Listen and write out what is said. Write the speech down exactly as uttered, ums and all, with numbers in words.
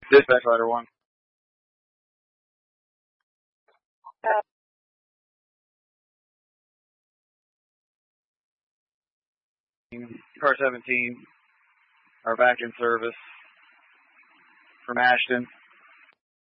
Dispatch Rider one. Uh, Car seventeen are back in service from Ashton.